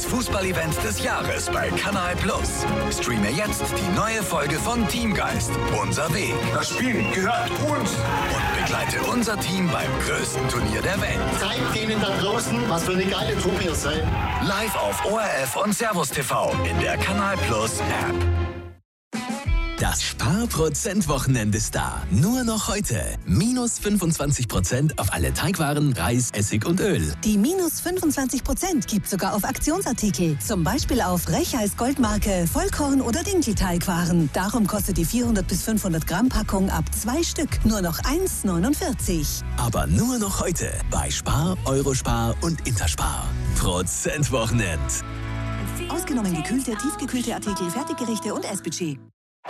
Fußballevent des Jahres bei Kanal Plus. Streame jetzt die neue Folge von Teamgeist, Unser Weg. Das Spiel gehört uns. Und begleite unser Team beim größten Turnier der Welt. Zeigt denen da draußen, was für eine geile Truppe ihr seid. Live auf ORF und Servus TV in der Kanal Plus App. Das Sparprozent-Wochenende ist da. Nur noch heute. Minus 25% auf alle Teigwaren, Reis, Essig und Öl. Die minus 25% gibt sogar auf Aktionsartikel. Zum Beispiel auf Rechheis Goldmarke, Vollkorn- oder Dinkelteigwaren. Darum kostet die 400 bis 500 Gramm Packung ab 2 Stück nur noch 1,49. Aber nur noch heute bei Spar, Eurospar und Interspar. Prozentwochenend. Ausgenommen gekühlte, tiefgekühlte Artikel, Fertiggerichte und Essbudget.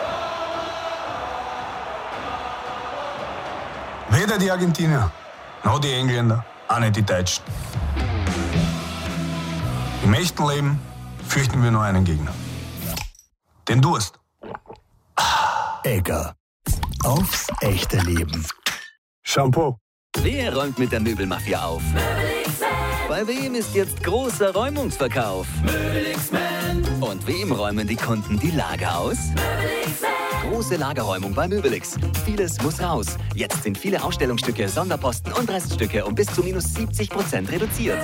Weder die Argentinier, noch die Engländer, auch nicht die Deutschen. Im echten Leben fürchten wir nur einen Gegner. Den Durst. Egger. Aufs echte Leben. Shampoo. Wer räumt mit der Möbelmafia auf? Bei wem ist jetzt großer Räumungsverkauf? Und wem räumen die Kunden die Lager aus? Große Lagerräumung bei Möbelix. Vieles muss raus. Jetzt sind viele Ausstellungsstücke, Sonderposten und Reststücke um bis zu minus 70% reduziert.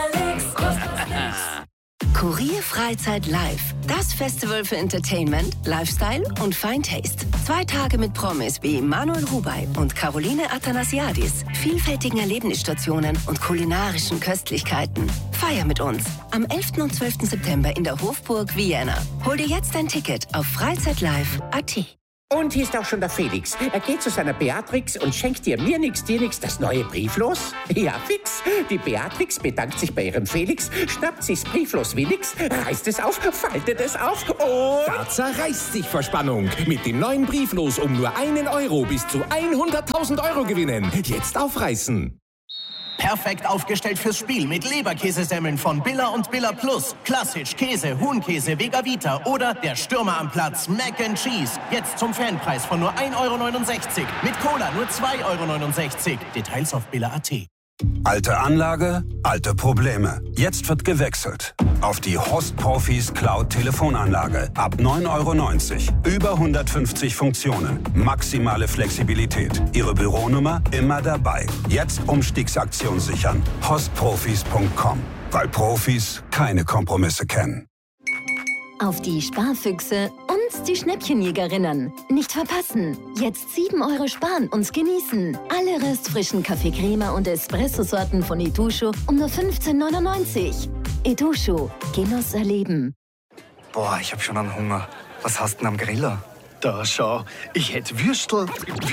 Kurier Freizeit Live. Das Festival für Entertainment, Lifestyle und Fine Taste. 2 Tage mit Promis wie Manuel Rubey und Caroline Athanasiadis, vielfältigen Erlebnisstationen und kulinarischen Köstlichkeiten. Feier mit uns am 11. und 12. September in der Hofburg Vienna. Hol dir jetzt ein Ticket auf freizeitlive.at. Und hier ist auch schon der Felix. Er geht zu seiner Beatrix und schenkt dir dir nix das neue Brieflos. Ja, fix. Die Beatrix bedankt sich bei ihrem Felix, schnappt sich's Brieflos wie nix, reißt es auf, faltet es auf und... Da zerreißt sich vor Spannung. Mit dem neuen Brieflos um nur 1 Euro bis zu 100.000 Euro gewinnen. Jetzt aufreißen. Perfekt aufgestellt fürs Spiel mit Leberkäsesemmeln von Billa und Billa Plus. Klassisch, Käse, Huhnkäse, Vega Vita oder der Stürmer am Platz, Mac and Cheese. Jetzt zum Fanpreis von nur 1,69 Euro. Mit Cola nur 2,69 Euro. Details auf Billa.at. Alte Anlage, alte Probleme. Jetzt wird gewechselt. Auf die Host Profis Cloud Telefonanlage. Ab 9,90 Euro. Über 150 Funktionen. Maximale Flexibilität. Ihre Büronummer immer dabei. Jetzt Umstiegsaktion sichern. hostprofis.com. Weil Profis keine Kompromisse kennen. Auf die Sparfüchse und die Schnäppchenjägerinnen. Nicht verpassen. Jetzt 7 Euro sparen und genießen. Alle restfrischen Kaffee Crema und Espresso-Sorten von Itochu um nur 15,99 €. Itochu. Genuss erleben. Boah, ich hab schon einen Hunger. Was hast du denn am Griller? Da, schau. Ich hätte Würstel.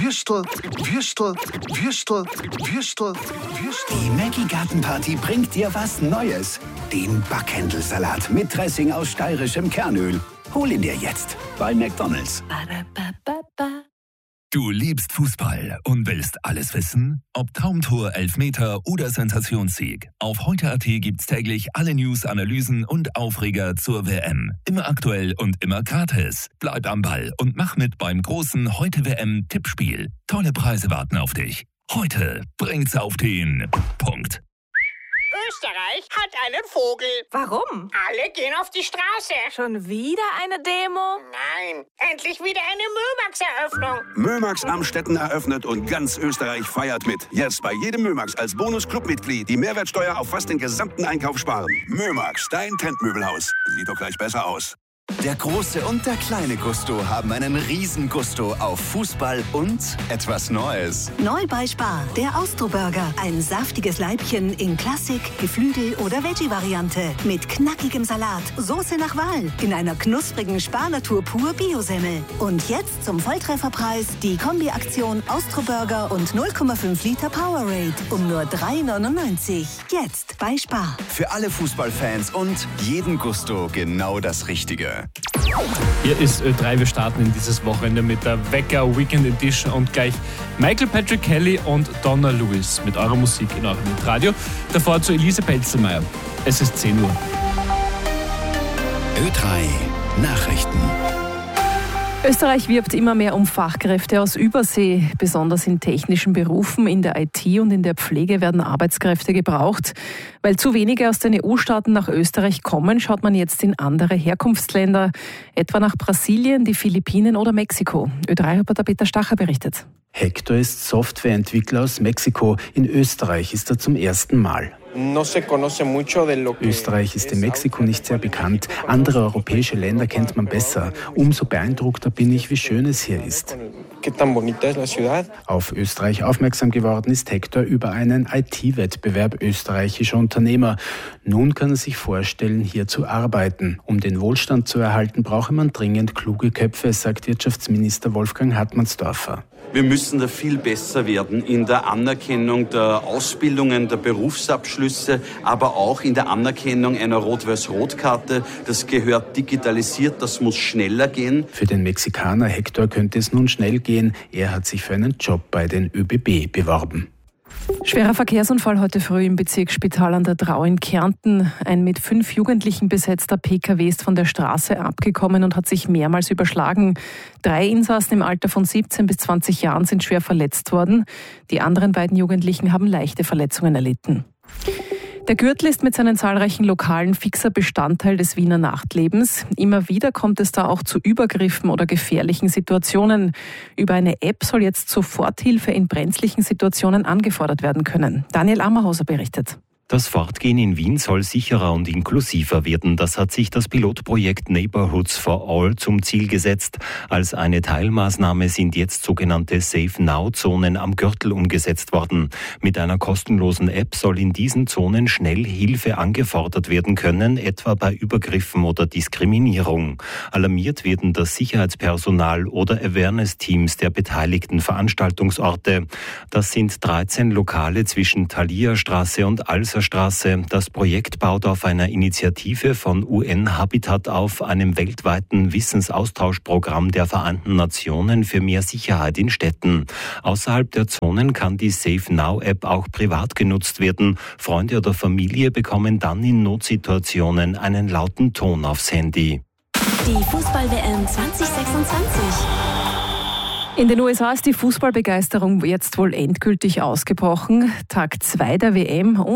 Die Maggi Gartenparty bringt dir was Neues. Den Backhändelsalat mit Dressing aus steirischem Kernöl. Hol ihn dir jetzt bei McDonald's. Du liebst Fußball und willst alles wissen? Ob Traumtor, Elfmeter oder Sensationssieg. Auf heute.at gibt's täglich alle News, Analysen und Aufreger zur WM. Immer aktuell und immer gratis. Bleib am Ball und mach mit beim großen Heute-WM-Tippspiel. Tolle Preise warten auf dich. Heute bringt's auf den Punkt. Österreich hat einen Vogel. Warum? Alle gehen auf die Straße. Schon wieder eine Demo? Nein, endlich wieder eine Mömax-Eröffnung. Mömax Amstetten eröffnet und ganz Österreich feiert mit. Jetzt bei jedem Mömax als Bonus-Clubmitglied die Mehrwertsteuer auf fast den gesamten Einkauf sparen. Mömax, dein Trendmöbelhaus. Sieht doch gleich besser aus. Der große und der kleine Gusto haben einen Riesen-Gusto auf Fußball und etwas Neues. Neu bei Spar, der Austro-Burger. Ein saftiges Leibchen in Klassik, Geflügel- oder Veggie-Variante. Mit knackigem Salat, Soße nach Wahl. In einer knusprigen Spar-Natur pur Bio-Semmel. Und jetzt zum Volltrefferpreis die Kombi-Aktion Austro-Burger und 0,5 Liter Powerade. Um nur 3,99 €. Jetzt bei Spar. Für alle Fußballfans und jeden Gusto genau das Richtige. Hier ist Ö3, wir starten in dieses Wochenende mit der Wecker Weekend Edition und gleich Michael Patrick Kelly und Donna Lewis mit eurer Musik in eurem Radio. Davor zu Elise Pelzelmeier. Es ist 10 Uhr. Ö3 Nachrichten. Österreich wirbt immer mehr um Fachkräfte aus Übersee. Besonders in technischen Berufen, in der IT und in der Pflege werden Arbeitskräfte gebraucht. Weil zu wenige aus den EU-Staaten nach Österreich kommen, schaut man jetzt in andere Herkunftsländer, etwa nach Brasilien, die Philippinen oder Mexiko. Ö3-Reporter Peter Stacher berichtet. Hector ist Softwareentwickler aus Mexiko. In Österreich ist er zum ersten Mal. Österreich ist in Mexiko nicht sehr bekannt. Andere europäische Länder kennt man besser. Umso beeindruckter bin ich, wie schön es hier ist. Auf Österreich aufmerksam geworden ist Hector über einen IT-Wettbewerb österreichischer Unternehmer. Nun kann er sich vorstellen, hier zu arbeiten. Um den Wohlstand zu erhalten, brauche man dringend kluge Köpfe, sagt Wirtschaftsminister Wolfgang Hartmannsdorfer. Wir müssen da viel besser werden in der Anerkennung der Ausbildungen, der Berufsabschlüsse, aber auch in der Anerkennung einer Rot-Weiß-Rot-Karte. Das gehört digitalisiert, das muss schneller gehen. Für den Mexikaner Hector könnte es nun schnell gehen. Er hat sich für einen Job bei den ÖBB beworben. Schwerer Verkehrsunfall heute früh im Bezirksspital an der Drau in Kärnten. Ein mit 5 Jugendlichen besetzter PKW ist von der Straße abgekommen und hat sich mehrmals überschlagen. 3 Insassen im Alter von 17 bis 20 Jahren sind schwer verletzt worden. Die anderen beiden Jugendlichen haben leichte Verletzungen erlitten. Der Gürtel ist mit seinen zahlreichen Lokalen fixer Bestandteil des Wiener Nachtlebens. Immer wieder kommt es da auch zu Übergriffen oder gefährlichen Situationen. Über eine App soll jetzt Soforthilfe in brenzlichen Situationen angefordert werden können. Daniel Ammerhauser berichtet. Das Fortgehen in Wien soll sicherer und inklusiver werden. Das hat sich das Pilotprojekt Neighborhoods for All zum Ziel gesetzt. Als eine Teilmaßnahme sind jetzt sogenannte Safe-Now-Zonen am Gürtel umgesetzt worden. Mit einer kostenlosen App soll in diesen Zonen schnell Hilfe angefordert werden können, etwa bei Übergriffen oder Diskriminierung. Alarmiert werden das Sicherheitspersonal oder Awareness-Teams der beteiligten Veranstaltungsorte. Das sind 13 Lokale zwischen Thalia-Straße und Alser Straße. Das Projekt baut auf einer Initiative von UN-Habitat auf, einem weltweiten Wissensaustauschprogramm der Vereinten Nationen für mehr Sicherheit in Städten. Außerhalb der Zonen kann die Safe Now-App auch privat genutzt werden. Freunde oder Familie bekommen dann in Notsituationen einen lauten Ton aufs Handy. Die Fußball-WM 2026. In den USA ist die Fußballbegeisterung jetzt wohl endgültig ausgebrochen. Tag 2 der WM und